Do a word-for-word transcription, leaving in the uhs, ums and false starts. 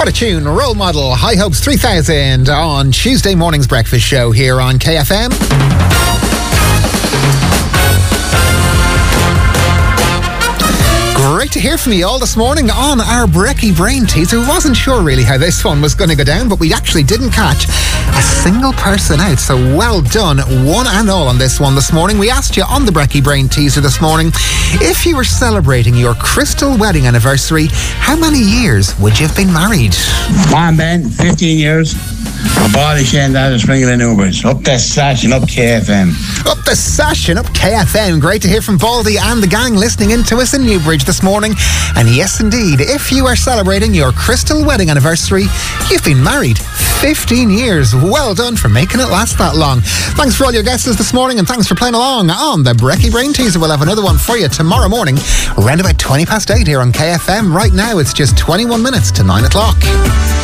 What a tune. Role Model, High Hopes three thousand on Tuesday morning's breakfast show here on K F M. Great to hear from you all this morning on our Brekkie Brain Teaser. We wasn't sure really how this one was going to go down, but we actually didn't catch a single person out. So well done, one and all, on this one this morning. We asked you on the Brekkie Brain Teaser this morning, if you were celebrating your crystal wedding anniversary, how many years would you have been married? Come on, Ben, fifteen years. A body shame that is bringing in Ubers. Up the sash and up K F M. Up the sash and up K F M. Great to hear from Baldy and the gang listening in to us in Newbridge this morning. And yes, indeed, if you are celebrating your crystal wedding anniversary, you've been married fifteen years. Well done for making it last that long. Thanks for all your guesses this morning, and thanks for playing along on the Brekkie Brain Teaser. We'll have another one for you tomorrow morning, around about twenty past eight here on K F M. Right now, it's just twenty-one minutes to nine o'clock.